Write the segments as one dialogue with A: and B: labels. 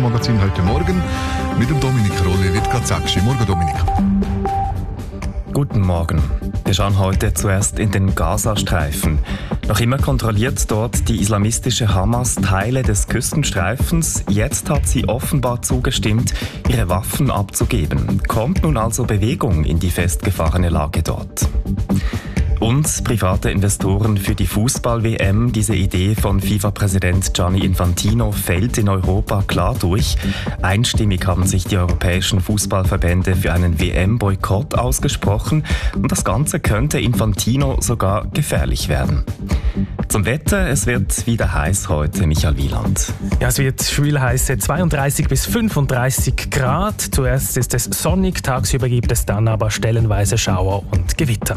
A: Gaza-Magazin heute Morgen mit dem Dominik Rolli-Wittgazaksch. Morgen, Dominik.
B: Guten Morgen. Wir schauen heute zuerst in den Gazastreifen. Noch immer kontrolliert dort die islamistische Hamas Teile des Küstenstreifens. Jetzt hat sie offenbar zugestimmt, ihre Waffen abzugeben. Kommt nun also Bewegung in die festgefahrene Lage dort? Und private Investoren für die Fußball-WM. Diese Idee von FIFA-Präsident Gianni Infantino fällt in Europa klar durch. Einstimmig haben sich die europäischen Fußballverbände für einen WM-Boykott ausgesprochen. Und das Ganze könnte Infantino sogar gefährlich werden. Zum Wetter, es wird wieder heiß heute, Michael Wieland.
C: Ja, es wird schwül heiß, 32 bis 35 Grad. Zuerst ist es sonnig, tagsüber gibt es dann aber stellenweise Schauer und Gewitter.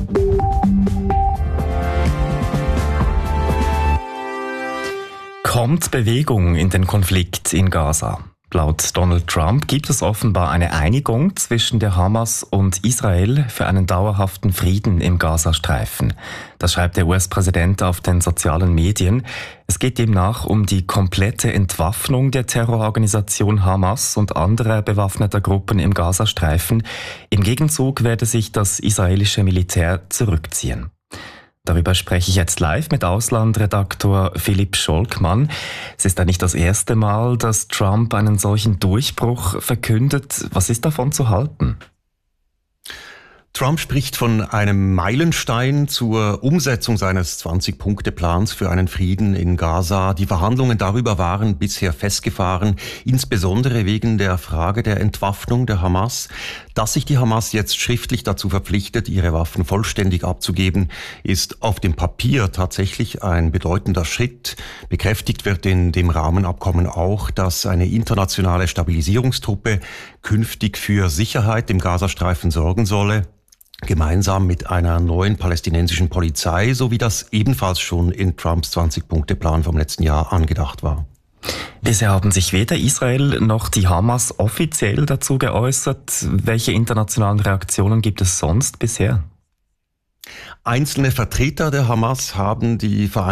B: Kommt Bewegung in den Konflikt in Gaza? Laut Donald Trump gibt es offenbar eine Einigung zwischen der Hamas und Israel für einen dauerhaften Frieden im Gazastreifen. Das schreibt der US-Präsident auf den sozialen Medien. Es geht demnach um die komplette Entwaffnung der Terrororganisation Hamas und anderer bewaffneter Gruppen im Gazastreifen. Im Gegenzug werde sich das israelische Militär zurückziehen. Darüber spreche ich jetzt live mit Auslandredaktor Philipp Scholkmann. Es ist ja nicht das erste Mal, dass Trump einen solchen Durchbruch verkündet. Was ist davon zu halten?
D: Trump spricht von einem Meilenstein zur Umsetzung seines 20-Punkte-Plans für einen Frieden in Gaza. Die Verhandlungen darüber waren bisher festgefahren, insbesondere wegen der Frage der Entwaffnung der Hamas. Dass sich die Hamas jetzt schriftlich dazu verpflichtet, ihre Waffen vollständig abzugeben, ist auf dem Papier tatsächlich ein bedeutender Schritt. Bekräftigt wird in dem Rahmenabkommen auch, dass eine internationale Stabilisierungstruppe künftig für Sicherheit im Gazastreifen sorgen solle, gemeinsam mit einer neuen palästinensischen Polizei, so wie das ebenfalls schon in Trumps 20-Punkte-Plan vom letzten Jahr angedacht war.
B: Bisher haben sich weder Israel noch die Hamas offiziell dazu geäußert. Welche internationalen Reaktionen gibt es sonst bisher?
D: Einzelne Vertreter der Hamas haben die